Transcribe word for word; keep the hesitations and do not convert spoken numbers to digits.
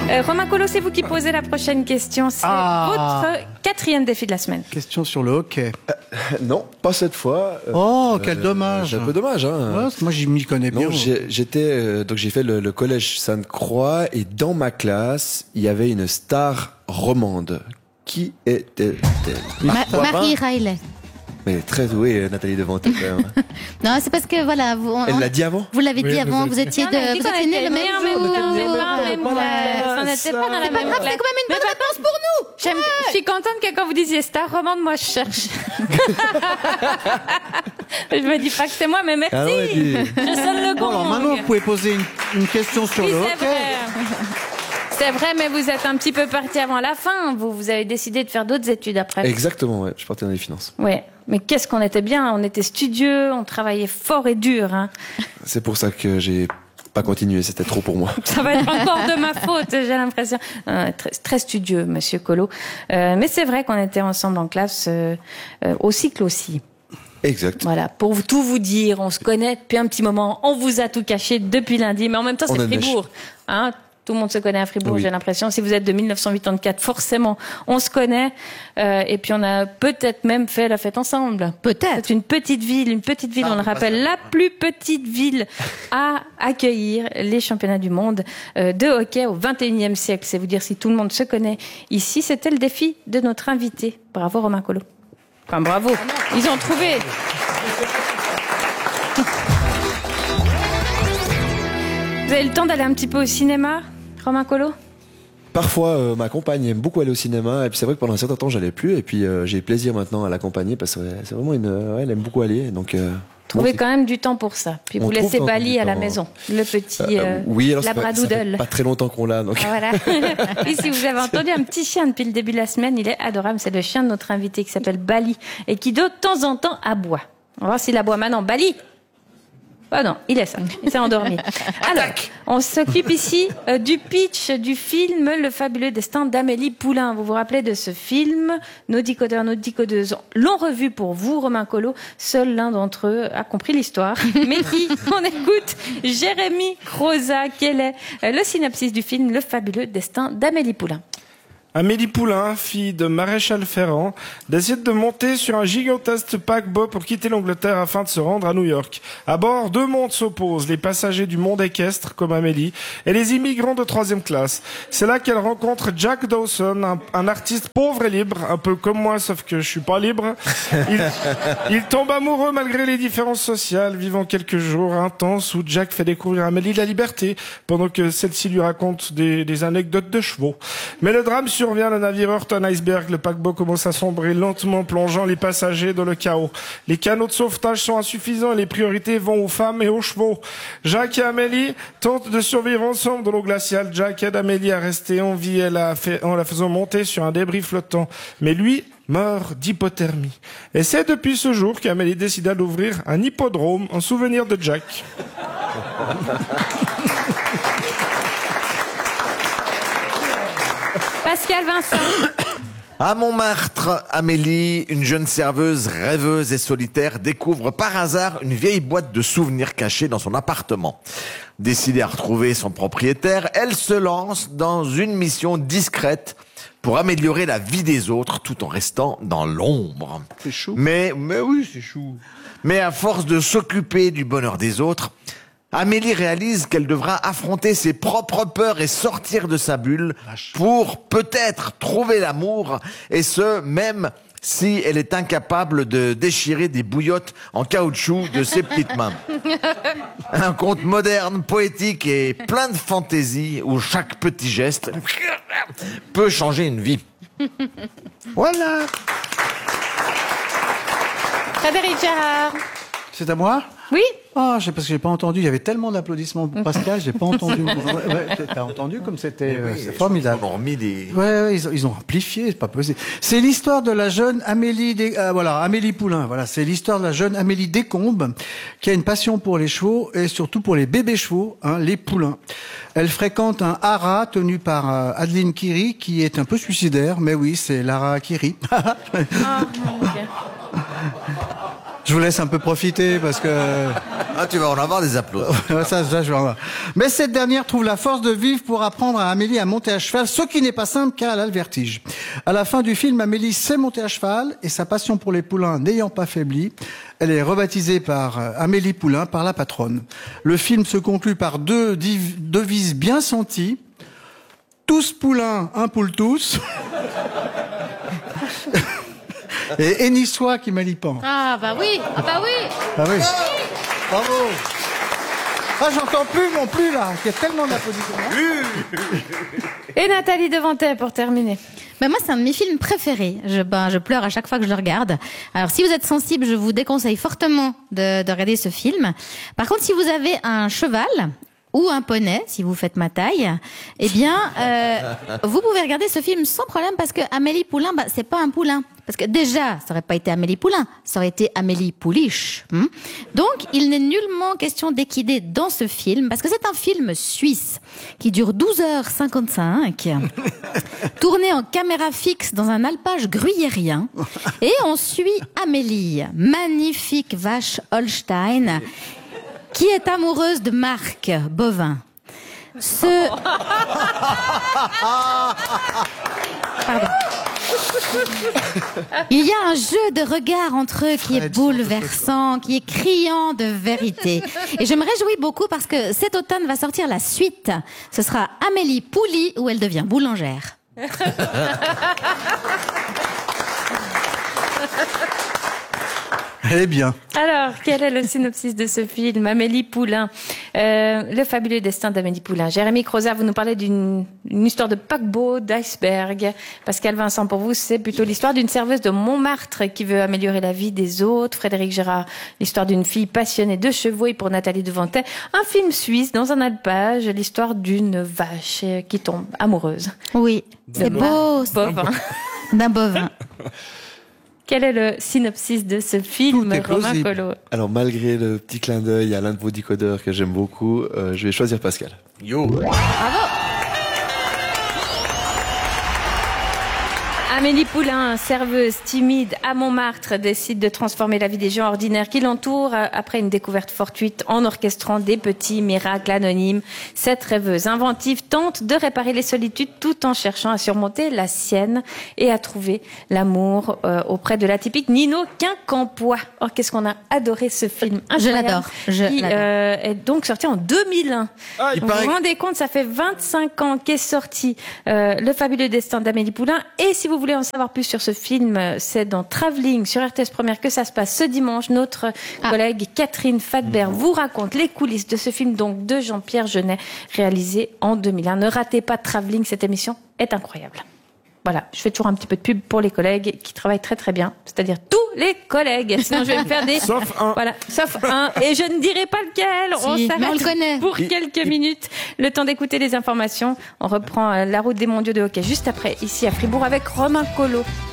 Euh, Romain Colo, c'est vous qui posez la prochaine question. C'est Ah. votre quatrième défi de la semaine. Question sur le hockey. Euh, non, pas cette fois. Euh, Oh, quel dommage. C'est un peu dommage, hein. Ouais, moi, j'y m'y connais bien. Non, j'ai- j'étais euh, donc j'ai fait le, le collège Sainte-Croix et dans ma classe il y avait une star romande. Qui était-elle? Ma- Pourquoi Marie pas Riley. Mais elle est très douée, Nathalie Devant. quand même. Non, c'est parce que voilà, vous, on- Elle l'a dit avant. vous l'avez Oui, dit elle nous avant, a vous dit. étiez Non, de, mais dis vous qu'on étiez nés était le même nés en jour. même temps, Ouais. pas en même classe. On n'était pas dans la C'est pas même grave, classe. c'est quand même une bonne réponse pour nous. J'aime- Je suis contente que quand vous disiez star romande, moi je cherche. Je me dis pas que c'est moi, mais merci. Ah ouais, dis- Je sonne le Bon, gong. alors maintenant, vous pouvez poser une, une question sur Oui, le c'est hockey. vrai. C'est vrai, mais vous êtes un petit peu parti avant la fin. Vous, vous avez décidé de faire d'autres études après. Exactement, ouais. Je partais dans les finances. Ouais. Mais qu'est-ce qu'on était bien. On était studieux, on travaillait fort et dur. Hein. C'est pour ça que j'ai pas continué. C'était trop pour moi. Ça va être encore de ma faute, j'ai l'impression. Euh, très, très studieux, Monsieur Colo. Euh, mais c'est vrai qu'on était ensemble en classe, euh, euh, au cycle aussi. Exact. Voilà, pour vous- tout vous dire, on se connaît depuis un petit moment, on vous a tout caché depuis lundi, mais en même temps On c'est a neige. Fribourg. Hein, tout le monde se connaît à Fribourg, Oui. j'ai l'impression. Si vous êtes de mille neuf cent quatre-vingt-quatorze, forcément, on se connaît. Euh, et puis on a peut-être même fait la fête ensemble. Peut-être. C'est une petite ville, une petite ville, on le rappelle, la plus petite ville à accueillir les championnats du monde euh, de hockey au vingt et unième siècle. C'est vous dire si tout le monde se connaît. Ici, c'était le défi de notre invité. Bravo Romain Colo. Enfin, bravo. Ils ont trouvé. Vous avez le temps d'aller un petit peu au cinéma, Romain Colo? Parfois, euh, ma compagne aime beaucoup aller au cinéma, et puis c'est vrai que pendant un certain temps, j'allais plus, et puis euh, j'ai plaisir maintenant à l'accompagner parce que ouais, c'est vraiment une, euh, ouais, elle aime beaucoup aller, donc. Euh, Trouvez bon, quand même du temps pour ça. Puis On vous trouve laissez quand même Bali du à la temps. maison, le petit euh, euh, oui, alors ça fait- ça fait labradoodle. pas très longtemps qu'on l'a, donc. Ah, voilà. Et si vous avez entendu un petit chien depuis le début de la semaine, il est adorable. C'est le chien de notre invité qui s'appelle Bali et qui de temps en temps aboie. On va voir s'il aboie maintenant. Bali! Oh non, il est ça. Il s'est endormi. Alors, on s'occupe ici euh, du pitch du film Le fabuleux destin d'Amélie Poulain. Vous vous rappelez de ce film? Nos décodeurs, nos décodeuses l'ont revu pour vous, Romain Colo. Seul l'un d'entre eux a compris l'histoire. Mais qui? On écoute Jérémy Croza. Quel est euh, le synopsis du film Le fabuleux destin d'Amélie Poulain? Amélie Poulain, fille de maréchal Ferrand, décide de monter sur un gigantesque paquebot pour quitter l'Angleterre afin de se rendre à New York. À bord, deux mondes s'opposent, les passagers du monde équestre, comme Amélie, et les immigrants de troisième classe. C'est là qu'elle rencontre Jack Dawson, un, un artiste pauvre et libre, un peu comme moi, sauf que je suis pas libre. Il, il tombe amoureux malgré les différences sociales, vivant quelques jours intenses où Jack fait découvrir à Amélie la liberté, pendant que celle-ci lui raconte des, des anecdotes de chevaux. Mais le drame survient, le navire heurte un iceberg, le paquebot commence à sombrer lentement, plongeant les passagers dans le chaos. Les canaux de sauvetage sont insuffisants et les priorités vont aux femmes et aux chevaux. Jack et Amélie tentent de survivre ensemble dans l'eau glaciale. Jack aide Amélie à rester en vie elle a fait, en la faisant monter sur un débris flottant. Mais lui meurt d'hypothermie. Et c'est depuis ce jour qu'Amélie décida d'ouvrir un hippodrome en souvenir de Jack. Pascal Vincent. À Montmartre, Amélie, une jeune serveuse rêveuse et solitaire, découvre par hasard une vieille boîte de souvenirs cachée dans son appartement. Décidée à retrouver son propriétaire, elle se lance dans une mission discrète pour améliorer la vie des autres tout en restant dans l'ombre. C'est chou. Mais, mais oui, c'est chou. Mais à force de s'occuper du bonheur des autres, Amélie réalise qu'elle devra affronter ses propres peurs et sortir de sa bulle pour peut-être trouver l'amour, et ce, même si elle est incapable de déchirer des bouillottes en caoutchouc de ses petites mains. Un conte moderne, poétique et plein de fantaisie où chaque petit geste peut changer une vie. Voilà. Frédéric Gérard. C'est à moi? Oui? Ah, je sais parce que j'ai pas entendu. Il y avait tellement d'applaudissements pour Pascal, j'ai pas entendu. Ouais, ouais, t'as entendu comme c'était euh, c'est formidable. Ils ont remis des... Ouais, ouais, ils ont, ils ont amplifié, c'est pas possible. C'est l'histoire de la jeune Amélie, Des, euh, voilà, Amélie Poulain. Voilà, c'est l'histoire de la jeune Amélie Descombes qui a une passion pour les chevaux et surtout pour les bébés chevaux, hein, les poulains. Elle fréquente un haras tenu par euh, Adeline Kiri qui est un peu suicidaire, mais oui, c'est Lara Kiri. Ah, mon Dieu. Je vous laisse un peu profiter parce que... Ah, tu vas en avoir des applaudissements. ça, ça, je vais en avoir. Mais cette dernière trouve la force de vivre pour apprendre à Amélie à monter à cheval, ce qui n'est pas simple car elle a le vertige. À la fin du film, Amélie sait monter à cheval et sa passion pour les poulains n'ayant pas faibli, elle est rebaptisée par Amélie Poulain, par la patronne. Le film se conclut par deux div- devises bien senties. Tous poulains, un poule tous. Et Ennissois qui m'alipan. Ah bah oui, ah bah oui. Ah oui. Bravo. Ah, j'entends plus non plus là. Il y a tellement d'applaudissements. Et Nathalie Devantet pour terminer. Ben moi, c'est un de mes films préférés. Je, ben, je pleure à chaque fois que je le regarde. Alors, si vous êtes sensible, je vous déconseille fortement de, de regarder ce film. Par contre, si vous avez un cheval ou un poney, si vous faites ma taille, eh bien, euh, vous pouvez regarder ce film sans problème parce que Amélie Poulain, bah, c'est pas un poulain. Parce que déjà, ça aurait pas été Amélie Poulain, ça aurait été Amélie Pouliche. Hein. Donc, il n'est nullement question d'équider dans ce film, parce que c'est un film suisse qui dure douze heures cinquante-cinq, tourné en caméra fixe dans un alpage gruyérien, et on suit Amélie, magnifique vache Holstein, qui est amoureuse de Marc Bovin. Ce... Pardon. Il y a un jeu de regard entre eux qui est bouleversant, qui est criant de vérité. Et je me réjouis beaucoup parce que cet automne va sortir la suite. Ce sera Amélie Pouli où elle devient boulangère. Elle est bien. Alors, quel est le synopsis de ce film? Amélie Poulain, euh, le fabuleux destin d'Amélie Poulain. Jérémy Croza, vous nous parlez d'une une histoire de paquebot, d'iceberg. Pascal Vincent, pour vous, c'est plutôt l'histoire d'une serveuse de Montmartre qui veut améliorer la vie des autres. Frédéric Gérard, l'histoire d'une fille passionnée de chevaux. Et pour Nathalie Devantet, un film suisse dans un alpage, l'histoire d'une vache qui tombe amoureuse. Oui, c'est beau. Bovin. D'un bovin. Quel est le synopsis de ce film, est Romain plausible. Collot? Alors, malgré le petit clin d'œil à l'un de vos décodeurs que j'aime beaucoup, euh, je vais choisir Pascal. Yo. Bravo. Amélie Poulain, serveuse timide à Montmartre, décide de transformer la vie des gens ordinaires qui l'entourent après une découverte fortuite en orchestrant des petits miracles anonymes. Cette rêveuse inventive tente de réparer les solitudes tout en cherchant à surmonter la sienne et à trouver l'amour euh, auprès de l'atypique Nino Quincampoix. Oh, qu'est-ce qu'on a adoré ce film. Je Incroyable. l'adore. Je qui l'adore. euh, est donc sorti en deux mille un. Ah, il vous paraît vous que- rendez compte, ça fait vingt-cinq ans qu'est sorti euh, Le fabuleux destin d'Amélie Poulain. Et si vous voulez en savoir plus sur ce film, euh, c'est dans Travelling sur R T S Première que ça se passe ce dimanche. Notre Ah. collègue Catherine Fadbert vous raconte les coulisses de ce film donc de Jean-Pierre Jeunet, réalisé en deux mille un. Ne ratez pas Travelling, cette émission est incroyable. Voilà, je fais toujours un petit peu de pub pour les collègues qui travaillent très très bien, c'est-à-dire tous les collègues. Sinon, je vais me faire des... Sauf un. Voilà, sauf un. Et je ne dirai pas lequel. On Si, mais s'arrête on le connaît. pour Il- quelques il- minutes. Le temps d'écouter les informations. On reprend euh, la route des mondiaux de hockey juste après, ici à Fribourg, avec Romain Collot.